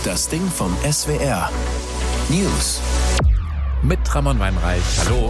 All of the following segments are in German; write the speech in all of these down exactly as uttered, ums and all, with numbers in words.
Das Ding vom S W R. News. Mit Ramon Weinreich. Hallo.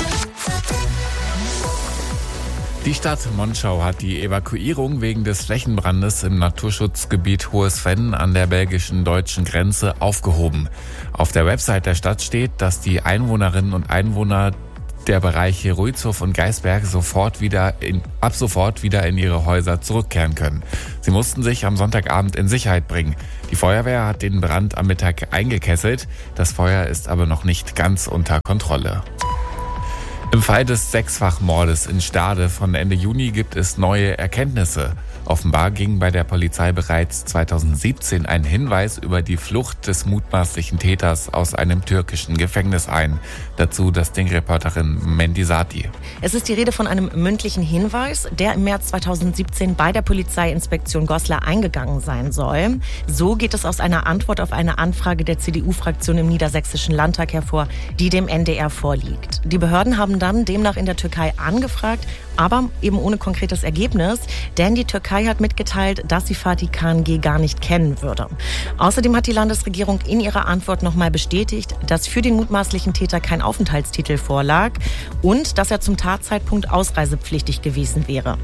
Die Stadt Monschau hat die Evakuierung wegen des Flächenbrandes im Naturschutzgebiet Hohes Venn an der belgischen-deutschen Grenze aufgehoben. Auf der Website der Stadt steht, dass die Einwohnerinnen und Einwohner der Bereiche Ruitzhof und Geisberg sofort wieder in, ab sofort wieder in ihre Häuser zurückkehren können. Sie mussten sich am Sonntagabend in Sicherheit bringen. Die Feuerwehr hat den Brand am Mittag eingekesselt. Das Feuer ist aber noch nicht ganz unter Kontrolle. Im Fall des Sechsfachmordes in Stade von Ende Juni gibt es neue Erkenntnisse. Offenbar ging bei der Polizei bereits zweitausendsiebzehn ein Hinweis über die Flucht des mutmaßlichen Täters aus einem türkischen Gefängnis ein. Dazu das Ding-Reporterin Mendy Sati. Es ist die Rede von einem mündlichen Hinweis, der im März zweitausendsiebzehn bei der Polizeiinspektion Goslar eingegangen sein soll. So geht es aus einer Antwort auf eine Anfrage der C D U-Fraktion im Niedersächsischen Landtag hervor, die dem N D R vorliegt. Die Behörden haben dann demnach in der Türkei angefragt, aber eben ohne konkretes Ergebnis, denn die Türkei hat mitgeteilt, dass sie Fatih K G gar nicht kennen würde. Außerdem hat die Landesregierung in ihrer Antwort nochmal bestätigt, dass für den mutmaßlichen Täter kein Aufenthaltstitel vorlag und dass er zum Tatzeitpunkt ausreisepflichtig gewesen wäre.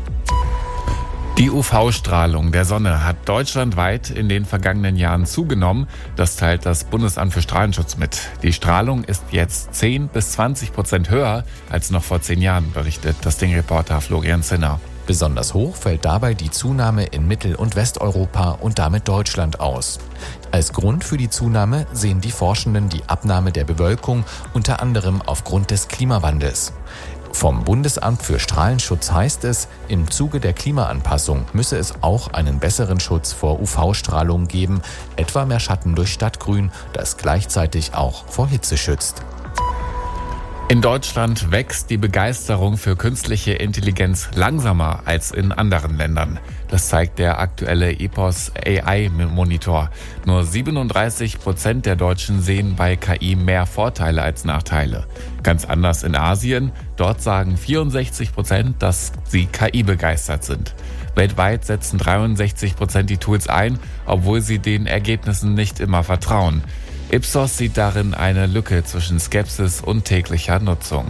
Die U V-Strahlung der Sonne hat deutschlandweit in den vergangenen Jahren zugenommen. Das teilt das Bundesamt für Strahlenschutz mit. Die Strahlung ist jetzt zehn bis zwanzig Prozent höher als noch vor zehn Jahren, berichtet das Ding-Reporter Florian Zinner. Besonders hoch fällt dabei die Zunahme in Mittel- und Westeuropa und damit Deutschland aus. Als Grund für die Zunahme sehen die Forschenden die Abnahme der Bewölkung, unter anderem aufgrund des Klimawandels. Vom Bundesamt für Strahlenschutz heißt es, im Zuge der Klimaanpassung müsse es auch einen besseren Schutz vor U V-Strahlung geben, etwa mehr Schatten durch Stadtgrün, das gleichzeitig auch vor Hitze schützt. In Deutschland wächst die Begeisterung für künstliche Intelligenz langsamer als in anderen Ländern. Das zeigt der aktuelle Epos A I-Monitor. Nur siebenunddreißig Prozent der Deutschen sehen bei K I mehr Vorteile als Nachteile. Ganz anders in Asien. Dort sagen vierundsechzig Prozent, dass sie K I begeistert sind. Weltweit setzen dreiundsechzig Prozent die Tools ein, obwohl sie den Ergebnissen nicht immer vertrauen. Ipsos sieht darin eine Lücke zwischen Skepsis und täglicher Nutzung.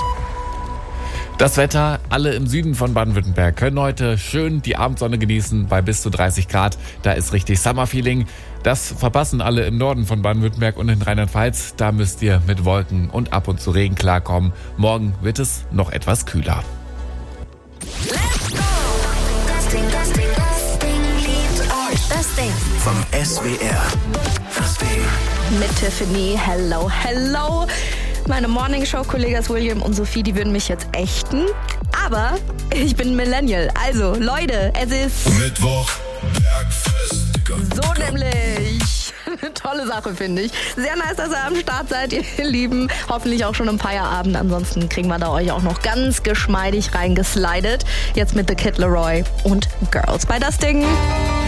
Das Wetter, alle im Süden von Baden-Württemberg können heute schön die Abendsonne genießen bei bis zu dreißig Grad. Da ist richtig Summer-Feeling. Das verpassen alle im Norden von Baden-Württemberg und in Rheinland-Pfalz. Da müsst ihr mit Wolken und ab und zu Regen klarkommen. Morgen wird es noch etwas kühler. Let's go! Das Ding, das Ding, das Ding liebt euch. Das Ding vom S W R. Das Ding. Mit Tiffany. Hello, hello. Meine Morningshow-Kollegas William und Sophie, die würden mich jetzt ächten. Aber ich bin Millennial. Also, Leute, es ist Mittwoch, Bergfest. So nämlich. Tolle Sache, finde ich. Sehr nice, dass ihr am Start seid, ihr Lieben. Hoffentlich auch schon im Feierabend. Ansonsten kriegen wir da euch auch noch ganz geschmeidig reingeslidet. Jetzt mit The Kid Laroi und Girls bei Das Ding.